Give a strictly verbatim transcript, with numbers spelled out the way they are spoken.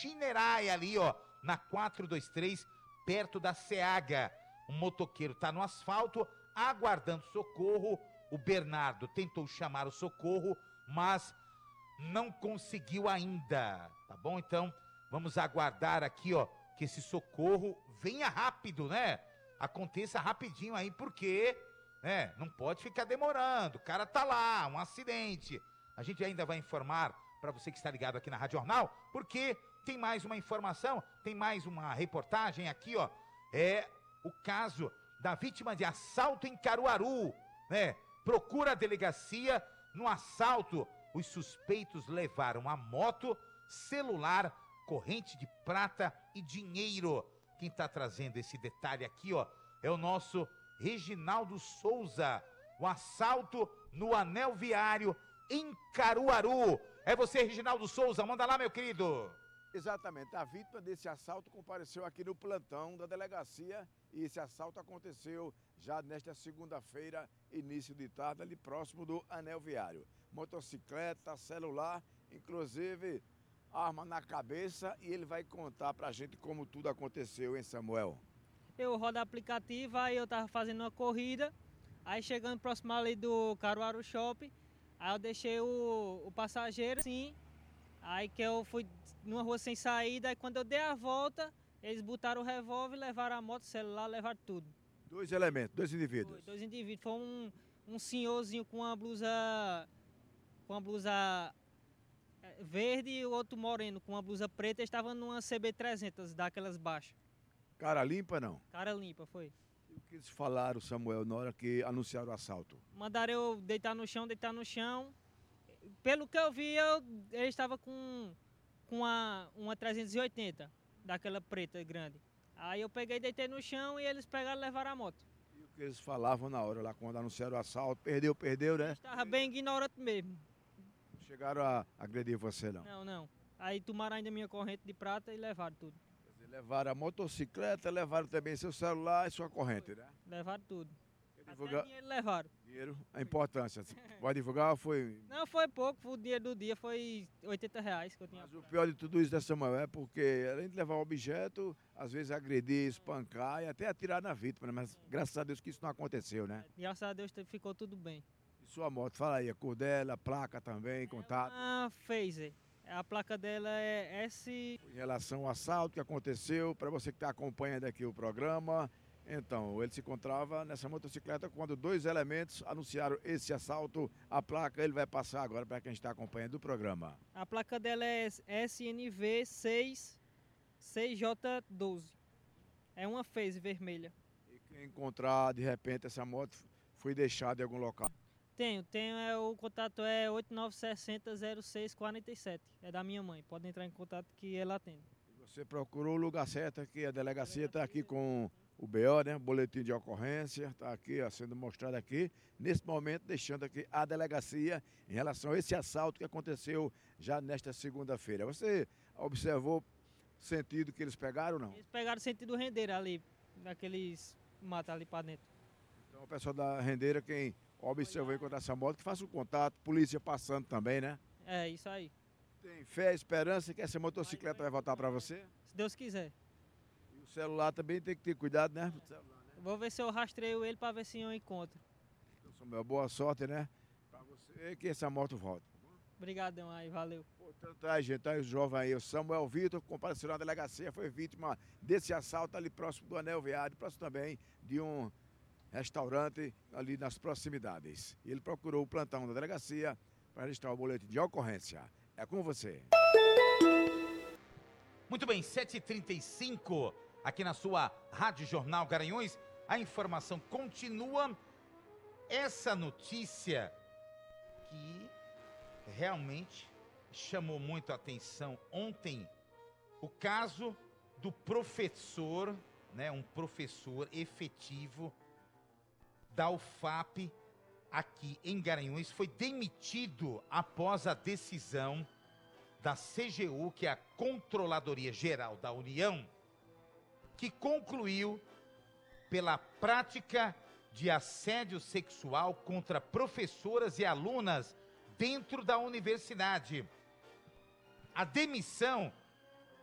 Itinerai ali, ó, na quatrocentos e vinte e três, perto da SEAGA. Um motoqueiro tá no asfalto, aguardando socorro. O Bernardo tentou chamar o socorro, mas não conseguiu ainda, tá bom? Então, vamos aguardar aqui, ó, que esse socorro venha rápido, né? Aconteça rapidinho aí, porque, né, não pode ficar demorando. O cara tá lá, um acidente. A gente ainda vai informar para você que está ligado aqui na Rádio Jornal, porque tem mais uma informação, tem mais uma reportagem aqui, ó. É o caso da vítima de assalto em Caruaru, né? Procura a delegacia. No assalto, os suspeitos levaram a moto, celular, corrente de prata e dinheiro. Quem está trazendo esse detalhe aqui, ó, é o nosso Reginaldo Souza. O assalto no anel viário em Caruaru. É você, Reginaldo Souza, manda lá, meu querido. Exatamente, a vítima desse assalto compareceu aqui no plantão da delegacia e esse assalto aconteceu já nesta segunda-feira, início de tarde, ali próximo do anel viário. Motocicleta, celular, inclusive arma na cabeça, e ele vai contar pra gente como tudo aconteceu, hein, Samuel? Eu rodo aplicativo, aí eu tava fazendo uma corrida, aí chegando próximo ali do Caruaru Shopping, aí eu deixei o, o passageiro assim, aí que eu fui numa rua sem saída, aí quando eu dei a volta, eles botaram o revólver, levaram a moto, o celular, levaram tudo. Dois elementos, dois indivíduos. Foi, dois indivíduos, foi um, um senhorzinho com uma blusa, com uma blusa verde e o outro moreno com uma blusa preta, eles estavam numa C B trezentos, daquelas baixas. Cara limpa, não? Cara limpa, foi. E o que eles falaram, Samuel, na hora que anunciaram o assalto? Mandaram eu deitar no chão, deitar no chão. Pelo que eu vi, eu, ele estava com, com uma, uma trezentos e oitenta, daquela preta grande. Aí eu peguei, deitei no chão e eles pegaram e levaram a moto. E o que eles falavam na hora, lá quando anunciaram o assalto? Perdeu, perdeu, né? Estava bem ignorante mesmo. Chegaram a agredir você, não? Não, não. Aí tomaram ainda minha corrente de prata e levaram tudo. Quer dizer, levaram a motocicleta, levaram também seu celular e sua corrente, né? Levaram tudo. Quer Até divulgar dinheiro levaram. dinheiro, a importância. Pode divulgar ou foi... Não, foi pouco, o dinheiro do dia foi oitenta reais que eu tinha. Mas o pior de tudo isso, né, Samuel, é porque além de levar o objeto, às vezes agredir, espancar e até atirar na vítima, né? Mas graças a Deus que isso não aconteceu, né? Graças a Deus ficou tudo bem. E sua moto, fala aí, a cor dela, placa também, contato. A Phaser. A placa dela é S... Em relação ao assalto que aconteceu, para você que está acompanhando aqui o programa, então, ele se encontrava nessa motocicleta quando dois elementos anunciaram esse assalto. A placa ele vai passar agora para quem está acompanhando o programa. A placa dela é S N V seis J doze. É uma Phaser vermelha. E quem encontrar, de repente, essa moto foi deixada em algum local? Tenho, tenho, é, o contato é oito nove seis zero zero seis quatro sete. É da minha mãe, pode entrar em contato que ela atende. Você procurou o lugar certo aqui, a delegacia está aqui com o B O, né? Boletim de ocorrência, está aqui ó, sendo mostrado aqui, nesse momento deixando aqui a delegacia em relação a esse assalto que aconteceu já nesta segunda-feira. Você observou o sentido que eles pegaram ou não? Eles pegaram o sentido rendeira ali, daqueles matam ali para dentro. Então o pessoal da rendeira, quem observou encontrar essa moto, que faça o contato, polícia passando também, né? É, isso aí. Tem fé, esperança que essa motocicleta vai voltar para você? Se Deus quiser. E o celular também tem que ter cuidado, né? Vou ver se eu rastreio ele para ver se eu encontro. Então, Samuel, boa sorte, né? Para você que essa moto volte. Obrigadão aí, valeu. Portanto, aí, gente, aí o jovem aí, o Samuel Vitor, compareceu na delegacia, foi vítima desse assalto ali próximo do anel viário, próximo também de um restaurante ali nas proximidades. E ele procurou o plantão da delegacia para registrar o boletim de ocorrência. É com você. Muito bem, sete e trinta e cinco, aqui na sua Rádio Jornal Garanhuns, a informação continua. Essa notícia que realmente chamou muito a atenção ontem, o caso do professor, né, um professor efetivo da U F A P aqui em Garanhuns, foi demitido após a decisão da C G U, que é a Controladoria Geral da União, que concluiu pela prática de assédio sexual contra professoras e alunas dentro da universidade. A demissão